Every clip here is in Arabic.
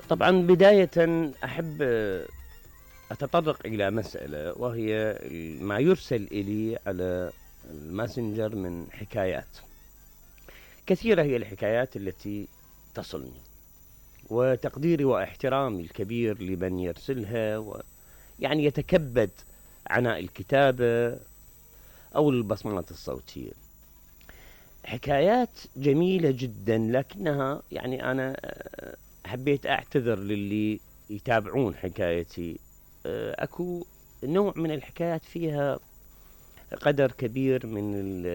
طبعا بداية أحب أتطرق إلى مسألة، وهي ما يرسل إلي على الماسنجر من حكايات. كثيرة هي الحكايات التي تصلني، وتقديري واحترامي الكبير لمن يرسلها ويعني يتكبد عناء الكتابة أو البصمات الصوتية. حكايات جميلة جدا، لكنها يعني أنا حبيت أعتذر للي يتابعون حكايتي. أكو نوع من الحكايات فيها قدر كبير من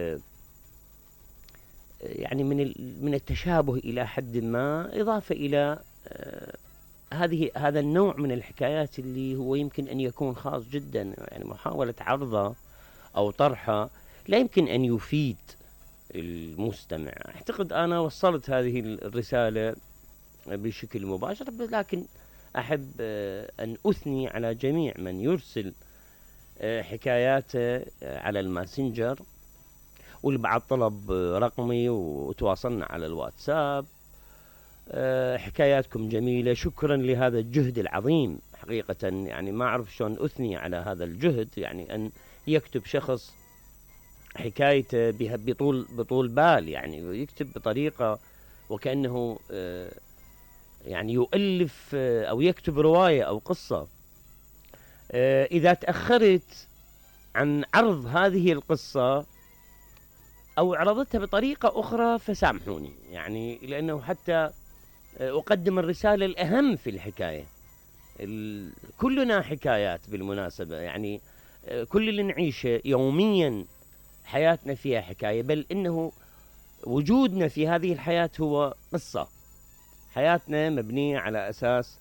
يعني من التشابه إلى حد ما، إضافة إلى هذا النوع من الحكايات اللي هو يمكن أن يكون خاص جدا، يعني محاولة عرضه أو طرحه لا يمكن أن يفيد المستمع. أعتقد أنا وصلت هذه الرسالة بشكل مباشر، لكن أحب أن أثني على جميع من يرسل حكاياته على الماسنجر، والبعض طلب رقمي وتواصلنا على الواتساب. حكاياتكم جميلة، شكرا لهذا الجهد العظيم. حقيقة يعني ما أعرف شلون أثني على هذا الجهد، يعني أن يكتب شخص حكايته بطول بال، يعني يكتب بطريقة وكأنه يعني يؤلف أو يكتب رواية أو قصة. إذا تأخرت عن عرض هذه القصة أو عرضتها بطريقة أخرى فسامحوني، يعني لأنه حتى أقدم الرسالة الأهم في الحكاية. كلنا حكايات بالمناسبة، يعني كل اللي نعيشه يوميا حياتنا فيها حكاية، بل إنه وجودنا في هذه الحياة هو قصة. حياتنا مبنية على أساس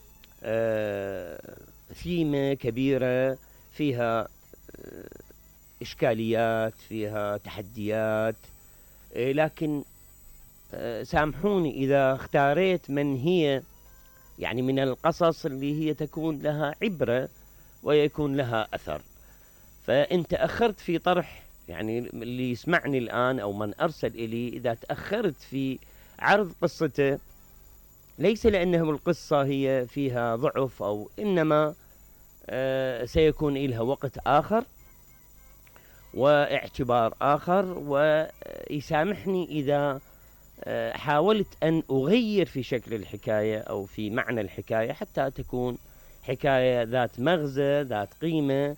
ثيمة كبيرة فيها إشكاليات، فيها تحديات. لكن سامحوني إذا اختاريت من هي يعني من القصص اللي هي تكون لها عبرة ويكون لها أثر. فأنت أخرت في طرح، يعني اللي يسمعني الآن أو من أرسل إلي، إذا تأخرت في عرض قصته ليس لأنه القصة هي فيها ضعف، أو إنما سيكون إلها وقت آخر واعتبار آخر. ويسامحني إذا حاولت أن أغير في شكل الحكاية أو في معنى الحكاية حتى تكون حكاية ذات مغزى، ذات قيمة.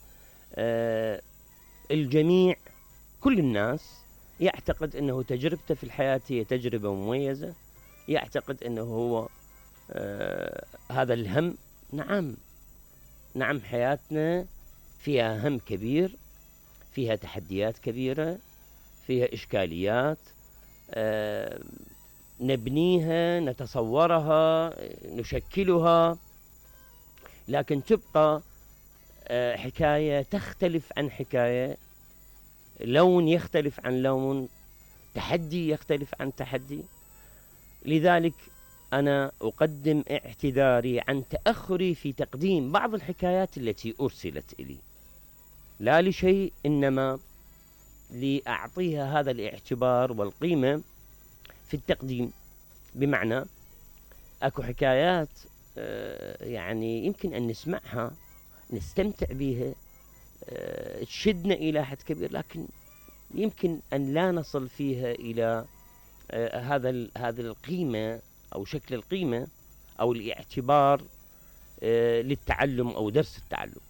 الجميع، كل الناس يعتقد أنه تجربته في الحياة هي تجربة مميزة، يعتقد أنه هو هذا الهم. نعم، حياتنا فيها هم كبير، فيها تحديات كبيرة، فيها إشكاليات نبنيها، نتصورها، نشكلها، لكن تبقى حكاية تختلف عن حكاية، لون يختلف عن لون، تحدي يختلف عن تحدي. لذلك أنا أقدم اعتذاري عن تأخري في تقديم بعض الحكايات التي أرسلت إلي، لا لشيء إنما لأعطيها هذا الاعتبار والقيمة في التقديم. بمعنى أكو حكايات يعني يمكن أن نسمعها نستمتع بها، تشدنا إلى حد كبير، لكن يمكن أن لا نصل فيها إلى هذا القيمة أو شكل القيمة أو الاعتبار للتعلم أو درس التعلم.